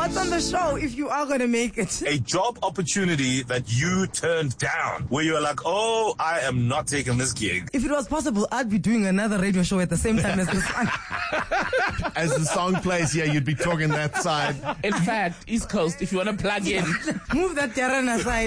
What's on the show if you are going to make it? A job opportunity that you turned down, where you were like, oh, I am not taking this gig. If it was possible, I'd be doing another radio show at the same time as this one. As the song plays, yeah, you'd be talking that side. In fact, East Coast, if you want to plug in. Move that Darren aside.